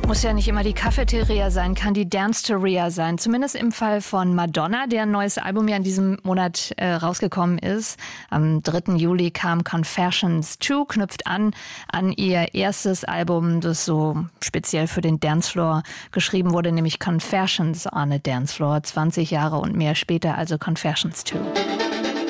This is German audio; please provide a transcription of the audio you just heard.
Muss ja nicht immer die Cafeteria sein, kann die Dance-Teria sein. Zumindest im Fall von Madonna, deren neues Album ja in diesem Monat rausgekommen ist. Am 3. Juli kam Confessions 2, knüpft an ihr erstes Album, das so speziell für den Dancefloor geschrieben wurde, nämlich Confessions on a Dancefloor. 20 Jahre und mehr später, also Confessions 2.